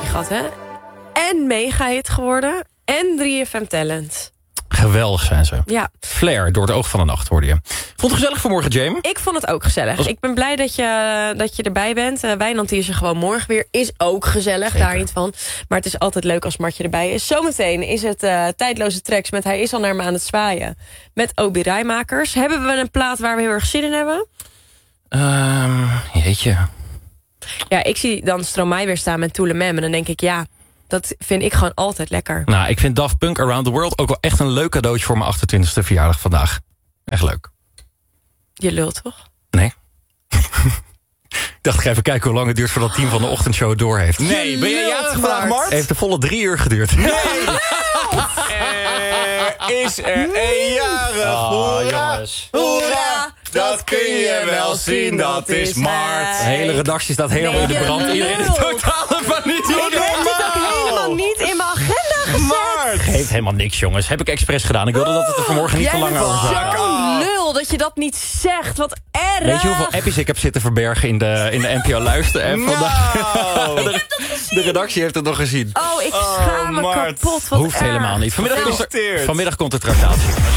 gehad, hè? En mega-hit geworden. En 3FM Talent. Geweldig zijn ze. Ja. Flair, door het oog van de nacht, hoorde je. Vond het gezellig vanmorgen, Jamie? Ik vond het ook gezellig. Ik ben blij dat je erbij bent. Wijnand die is er gewoon morgen weer. Is ook gezellig, Zeker. daar niet van. Maar het is altijd leuk als Martje erbij is. Zometeen is het tijdloze tracks met Hij is al naar me aan het zwaaien. Met Obi Rijmakers. Hebben we een plaat waar we heel erg zin in hebben? Jeetje. Ja, ik zie dan Stromae weer staan met Toele Mem. En dan denk ik, ja, dat vind ik gewoon altijd lekker. Nou, ik vind Daft Punk Around the World ook wel echt een leuk cadeautje voor mijn 28e verjaardag vandaag. Echt leuk. Je lult, toch? Nee. Ik dacht, ik ga even kijken hoe lang het duurt voordat het team van de ochtendshow het door heeft. Nee, ben jij jarig vandaag, Mart? Heeft de volle 3 uur geduurd. Nee! Is er een jarig? Hoera! jongens. Hoera! Dat kun je wel zien, dat is Mart. De hele redactie staat helemaal in de brand. Iedereen is totale paniek. Ik heb dit ook helemaal niet in mijn agenda gezet. Mart! Geeft helemaal niks, jongens. Heb ik expres gedaan. Ik wilde dat het er vanmorgen niet te lang over zou gaan. Zo'n lul dat je dat niet zegt. Wat erg. Weet je hoeveel appies ik heb zitten verbergen in de NPO Luister-app vandaag? De redactie heeft het nog gezien. Oh, ik schaam me Mart. kapot. Wat Hoeft erg. helemaal niet. Gefeliciteerd. Vanmiddag komt de tractatie.